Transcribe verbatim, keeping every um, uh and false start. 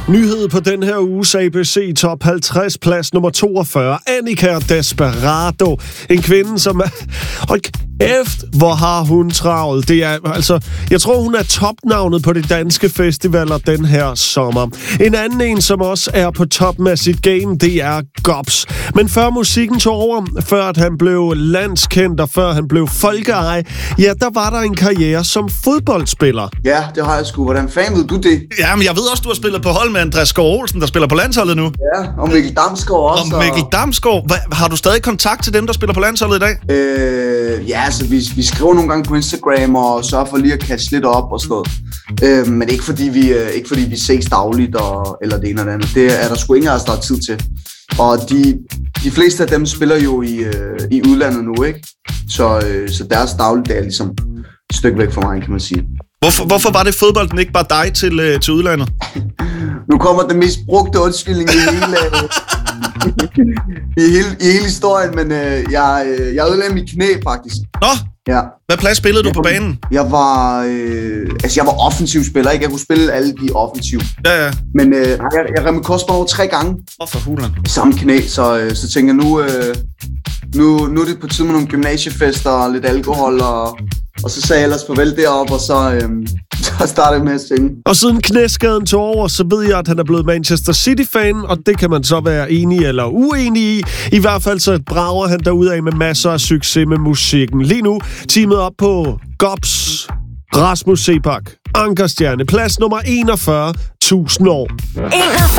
Nyhed på den her uges A B C Top halvtreds, plads nummer toogfyrre. Annika Desperado. En kvinde, som er... Hold kæft, hvor har hun travlt. Det er, altså, jeg tror, hun er topnavnet på de danske festivaler den her sommer. En anden en, som også er på toppen af sit game, det er Gobs. Men før musikken tog over, før at han blev landskendt og før han blev folkeeje, ja, der var der en karriere som fodboldspiller. Ja, det har jeg sgu. Hvordan fanden ved du det? Ja, men jeg ved også, du har spillet på hold med Andreas Skov Olsen, der spiller på landsholdet nu. Ja, og Mikkel Damsgaard også. Og Mikkel Damsgaard. Hva, har du stadig kontakt til dem, der spiller på landsholdet i dag? Øh, ja, altså vi, vi skriver nogle gange på Instagram og sørger for lige at catche lidt op og sådan noget. Øh, men ikke fordi, vi, øh, ikke fordi vi ses dagligt og, eller det ene eller andet. Det er der sgu ingen af os, der har tid til. Og de, de fleste af dem spiller jo i, øh, i udlandet nu, ikke? Så, øh, så deres dagligdag er ligesom et stykke væk fra mig, kan man sige. Hvorfor, hvorfor var det fodbolden ikke bare dig til, øh, til udlandet? Nu kommer den mest brugte undskyldning i hele, i hele, i hele historien, men øh, jeg, øh, jeg ødelagde mit knæ faktisk. Nå, ja. Hvad plads spillede du på banen? Jeg var, øh, altså jeg var offensiv spiller, ikke? Jeg kunne spille alle de offensiv. Ja, ja. Men øh, jeg, jeg ramte korsbånd over tre gange. Åh, for hulen. Samme knæ, så, øh, så tænker jeg nu, øh, nu, nu er det på tide med nogle gymnasiefester og lidt alkohol og... Og så sagde jeg ellers farvel deroppe, og så, øhm, så startede jeg med at synge. Og siden knæskaden tog over, så ved jeg, at han er blevet Manchester City-fan, og det kan man så være enig eller uenig i. I hvert fald så brager han derudad med masser af succes med musikken. Lige nu teamet op på Gobs, Rasmus Seebach, Ankerstjerne, plads nummer enogfyrre, tusind år.